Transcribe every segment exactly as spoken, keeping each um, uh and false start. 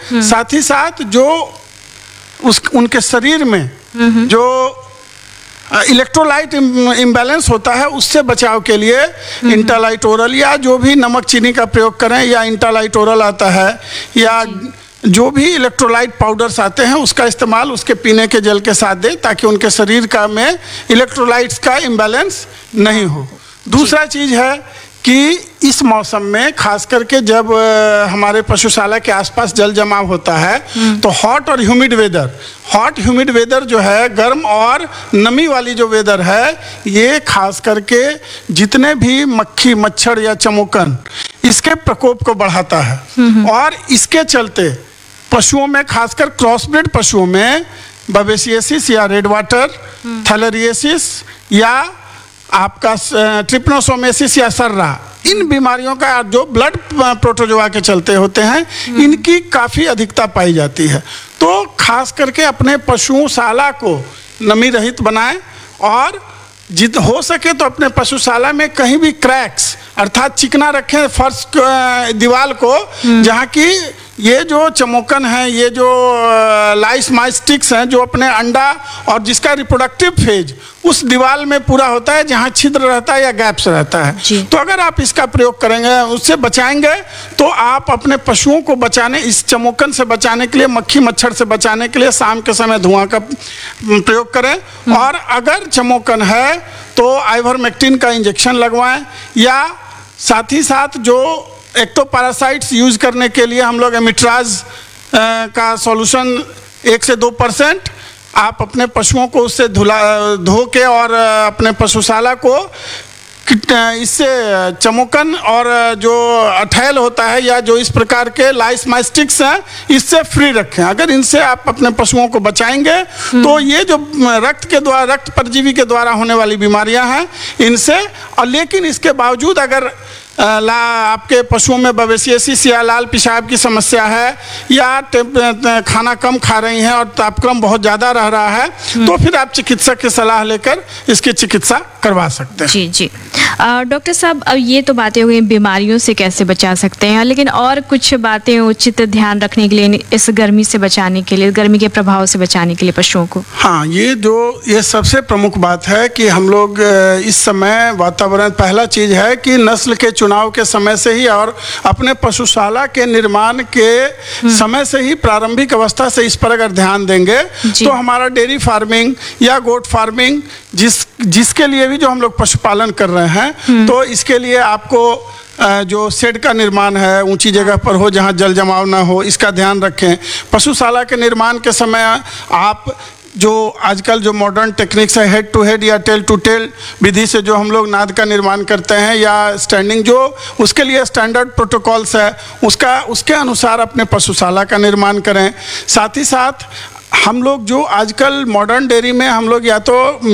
साथ ही साथ जो उस उनके शरीर में जो इलेक्ट्रोलाइट इम्बैलेंस होता है उससे बचाव के लिए इंटालाइट ओरल या जो भी नमक चीनी का प्रयोग करें, या इंटालाइट ओरल आता है, या जो भी इलेक्ट्रोलाइट पाउडर्स आते हैं उसका इस्तेमाल उसके पीने के जल के साथ दें, ताकि उनके शरीर का में इलेक्ट्रोलाइट्स का इम्बैलेंस नहीं हो। दूसरा चीज़ है कि इस मौसम में खास करके जब हमारे पशुशाला के आसपास जल जमाव होता है तो हॉट और humid weather hot humid weather जो है, गर्म और नमी वाली जो वेदर है, ये खास करके जितने भी मक्खी मच्छर या चमोकन इसके प्रकोप को बढ़ाता है। और इसके चलते पशुओं में, खासकर क्रॉसब्रीड पशुओं में बवेसियसिस या रेड वाटर, थैलेरियसिस या आपका ट्रिपनोसोमेसिस या सर्रा, इन बीमारियों का जो ब्लड प्रोटोजोआ के चलते होते हैं, इनकी काफ़ी अधिकता पाई जाती है। तो खास करके अपने पशुशाला को नमी रहित बनाएं और जित हो सके तो अपने पशुशाला में कहीं भी क्रैक्स अर्थात चिकना रखें फर्श दीवार को, जहाँ की ये जो चमोकन है, ये जो लाइस माइस्टिक्स हैं, जो अपने अंडा और जिसका रिप्रोडक्टिव फेज उस दीवार में पूरा होता है, जहाँ छिद्र रहता है या गैप्स रहता है। तो अगर आप इसका प्रयोग करेंगे, उससे बचाएंगे, तो आप अपने पशुओं को बचाने, इस चमोकन से बचाने के लिए, मक्खी मच्छर से बचाने के लिए शाम के समय धुआं का प्रयोग करें। और अगर चमोकन है तो आइवरमेक्टिन का इंजेक्शन लगवाएं, या साथ ही साथ जो एक्टोपैरासाइट्स यूज करने के लिए हम लोग एमिट्राज का सॉल्यूशन एक से दो परसेंट आप अपने पशुओं को उससे धुला धो के और अपने पशुशाला को इससे चमोकन और जो अठैल होता है या जो इस प्रकार के लाइस माइस्टिक्स हैं, इससे फ्री रखें। अगर इनसे आप अपने पशुओं को बचाएंगे तो ये जो रक्त के द्वारा, रक्त परजीवी के द्वारा होने वाली बीमारियां हैं इनसे, और लेकिन इसके बावजूद अगर ला आपके पशुओं में बवेसियसिस या लाल पेशाब की समस्या है, या खाना कम खा रही हैं और तापक्रम बहुत ज़्यादा रह रहा है, तो फिर आप चिकित्सक की सलाह लेकर इसकी चिकित्सा करवा सकते हैं। जी जी डॉक्टर साहब, अब ये तो बातें हो गई बीमारियों से कैसे बचा सकते हैं, लेकिन और कुछ बातें उचित ध्यान रखने के लिए इस गर्मी से बचाने के लिए, गर्मी के प्रभाव से बचाने के लिए पशुओं को? हाँ, ये जो ये सबसे प्रमुख बात है कि हम लोग इस समय वातावरण, पहला चीज़ है कि नस्ल के चुनाव के समय से ही और अपने पशुशाला के निर्माण के समय से ही, प्रारंभिक अवस्था से इस पर अगर ध्यान देंगे तो हमारा डेयरी फार्मिंग या गोट फार्मिंग, जिस जिसके लिए भी जो हम लोग पशुपालन कर रहे हैं, तो इसके लिए आपको जो शेड का निर्माण है ऊंची जगह पर हो जहां जल जमाव ना हो, इसका ध्यान रखें। पशुशाला के निर्माण के समय आप जो आजकल जो मॉडर्न टेक्निक्स है, हेड टू हेड या टेल टू टेल विधि से जो हम लोग नाद का निर्माण करते हैं, या स्टैंडिंग, जो उसके लिए स्टैंडर्ड प्रोटोकॉल्स है, उसका उसके अनुसार अपने पशुशाला का निर्माण करें। साथ ही साथ हम लोग जो आजकल मॉडर्न डेयरी में हम लोग या तो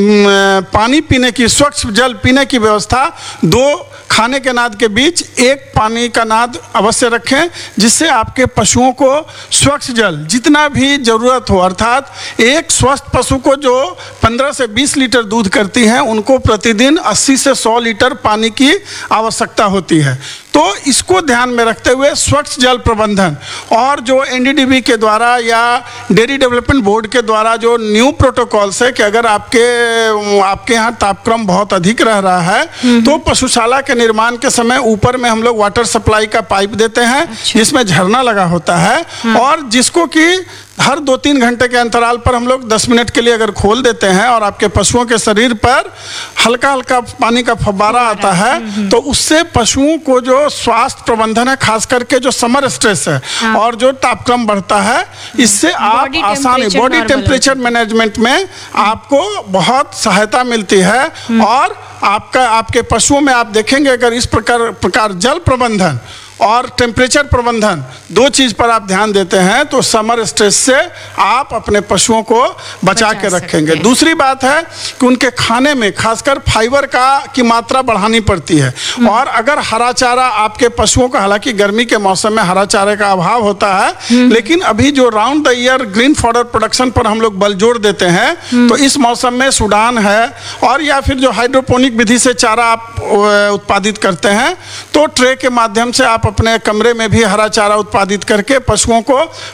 पानी पीने की, स्वच्छ जल पीने की व्यवस्था, दो खाने के नाद के बीच एक पानी का नाद अवश्य रखें, जिससे आपके पशुओं को स्वच्छ जल जितना भी ज़रूरत हो, अर्थात एक स्वस्थ पशु को जो पंद्रह से बीस लीटर दूध करती है, उनको प्रतिदिन अस्सी से सौ लीटर पानी की आवश्यकता होती है। तो इसको ध्यान में रखते हुए स्वच्छ जल प्रबंधन, और जो एन डी डी बी के द्वारा या डेयरी डेवलपमेंट बोर्ड के द्वारा जो न्यू प्रोटोकॉल्स है कि अगर आपके आपके यहाँ तापक्रम बहुत अधिक रह रहा है तो पशुशाला के निर्माण के समय ऊपर में हम लोग वाटर सप्लाई का पाइप देते हैं, जिसमें झरना लगा होता है, और जिसको कि हर दो तीन घंटे के अंतराल पर हम लोग दस मिनट के लिए अगर खोल देते हैं और आपके पशुओं के शरीर पर हल्का हल्का पानी का फव्वारा आता है, तो उससे पशुओं को जो स्वास्थ्य प्रबंधन है, खास करके जो समर स्ट्रेस है और जो तापक्रम बढ़ता है, इससे आप आसानी बॉडी टेम्परेचर मैनेजमेंट में आपको बहुत सहायता मिलती है। और आपका आपके पशुओं में आप देखेंगे अगर इस प्रकार प्रकार जल प्रबंधन और टेम्परेचर प्रबंधन दो चीज़ पर आप ध्यान देते हैं तो समर स्ट्रेस से आप अपने पशुओं को बचा, बचा के रखेंगे। दूसरी बात है कि उनके खाने में खासकर फाइबर का की मात्रा बढ़ानी पड़ती है, और अगर हरा चारा आपके पशुओं का, हालांकि गर्मी के मौसम में हरा चारे का अभाव होता है, लेकिन अभी जो round the year green fodder production पर हम लोग बल जोर देते हैं, तो इस मौसम में सूडान है और या फिर जो हाइड्रोपोनिक विधि से चारा आप उत्पादित करते हैं, तो ट्रे के माध्यम से आप अपने कमरे में भी हरा चारा उत्पादित करके पशुओं को